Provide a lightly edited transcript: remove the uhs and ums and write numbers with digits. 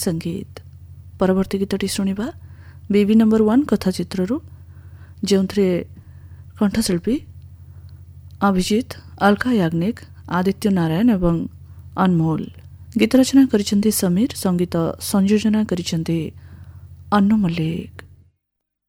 संगीत। परवर्ती गीतटी शुणा बेबी नंबर 1 कथाचित्रु जो कंठशिल्पी अभिजित, अलका याग्निक, आदित्य नारायण एवं अनमोल। गीत रचना करिसेंती समीर, संगीत संयोजना करिसेंती अन्नु मल्लिक।